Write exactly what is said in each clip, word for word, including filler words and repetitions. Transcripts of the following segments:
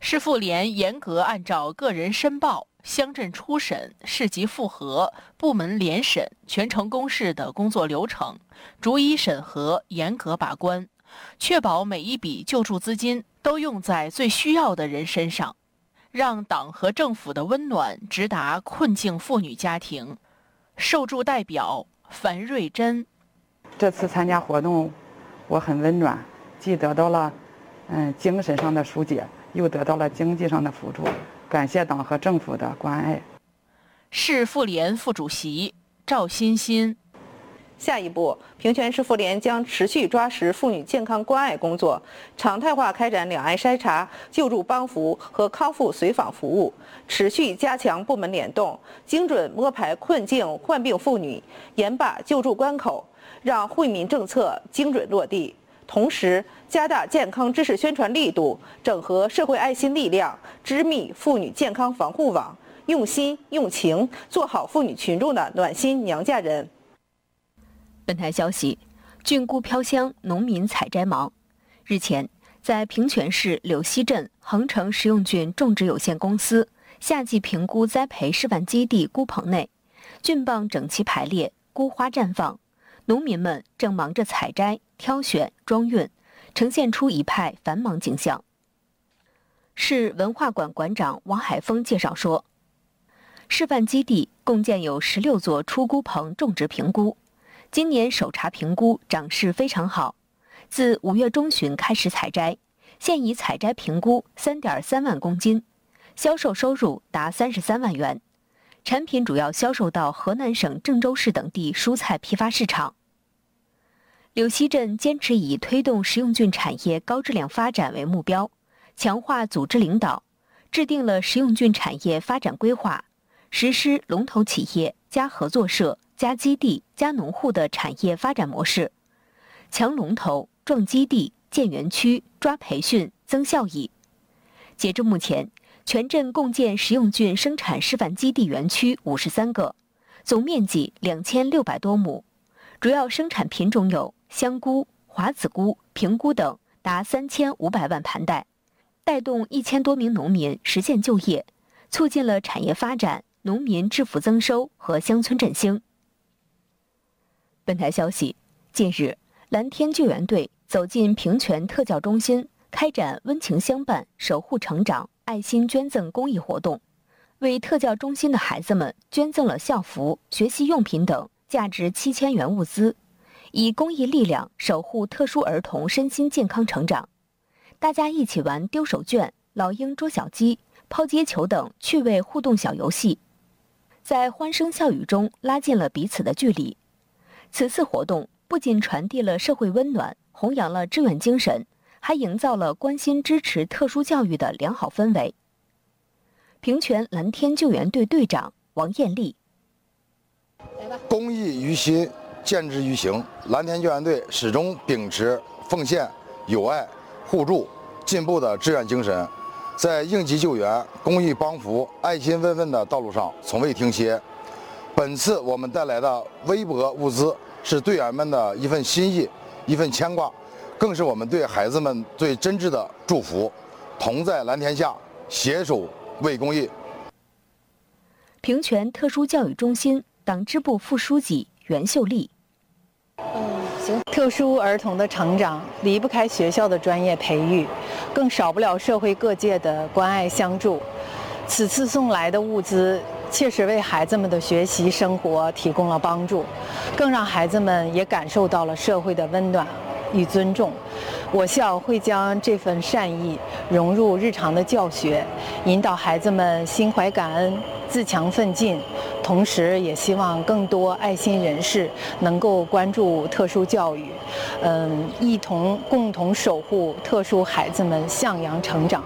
市妇联严格按照个人申报、乡镇初审、市级复核、部门联审、全程公示的工作流程，逐一审核，严格把关，确保每一笔救助资金都用在最需要的人身上，让党和政府的温暖直达困境妇女家庭。受助代表樊瑞珍： 这次参加活动，我很温暖，既得到了嗯精神上的疏解，又得到了经济上的辅助，感谢党和政府的关爱。 市妇联副主席赵欣欣： 下一步，平泉市妇联将持续抓实妇女健康关爱工作，常态化开展两癌筛查、救助帮扶和康复随访服务，持续加强部门联动，精准摸排困境患病妇女，严把救助关口，让惠民政策精准落地。同时，加大健康知识宣传力度，整合社会爱心力量，织密妇女健康防护网，用心用情做好妇女群众的暖心娘家人。 本台消息，菌菇飘香，农民采摘忙。日前，在平泉市柳溪镇恒城食用菌种植有限公司夏季评估栽培示范基地菇棚内，菌棒整齐排列，菇花绽放，农民们正忙着采摘、挑选、装运，呈现出一派繁忙景象。市文化馆馆长王海峰介绍说，示范基地共建有十六座出菇棚种植评估。今年首茬评估长势非常好，自五月中旬开始采摘，现已采摘评估 三点三万公斤，销售收入达三十三万元。产品主要销售到河南省郑州市等地蔬菜批发市场。柳溪镇坚持以推动食用菌产业高质量发展为目标，强化组织领导，制定了食用菌产业发展规划，实施龙头企业加合作社加基地加农户的产业发展模式，强龙头、壮基地、建园区、抓培训、增效益。截至目前，全镇共建食用菌生产示范基地园区五十三个，总面积两千六百多亩，主要生产品种有香菇、华子菇、平菇等，达三千五百万盘袋，带动一千多名农民实现就业，促进了产业发展、农民致富增收和乡村振兴。本台消息，近日，蓝天救援队走进平泉特教中心，开展温情相伴、守护成长爱心捐赠公益活动，为特教中心的孩子们捐赠了校服、学习用品等价值七千元物资，以公益力量守护特殊儿童身心健康成长。大家一起玩丢手绢、老鹰捉小鸡、抛接球等趣味互动小游戏，在欢声笑语中拉近了彼此的距离。此次活动不仅传递了社会温暖，弘扬了志愿精神，还营造了关心支持特殊教育的良好氛围。平泉蓝天救援队队长王艳丽： 公益于心，见之于行。蓝天救援队始终秉持奉献、友爱、互助、进步的志愿精神，在应急救援、公益帮扶、爱心慰问的道路上从未停歇。本次我们带来的微薄物资是队员们的一份心意、一份牵挂，更是我们对孩子们最真挚的祝福。同在蓝天下，携手为公益。 平泉特殊教育中心党支部副书记袁秀丽： 嗯，行。特殊儿童的成长离不开学校的专业培育，更少不了社会各界的关爱相助。此次送来的物资切实为孩子们的学习生活提供了帮助，更让孩子们也感受到了社会的温暖与尊重。我校会将这份善意融入日常的教学，引导孩子们心怀感恩、自强奋进，同时也希望更多爱心人士能够关注特殊教育，嗯，一同共同守护特殊孩子们向阳成长。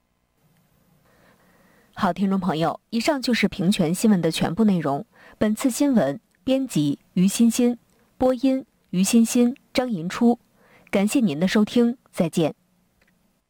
好，听众朋友，以上就是平泉新闻的全部内容。本次新闻编辑于欣欣，播音于欣欣、张银初。感谢您的收听，再见。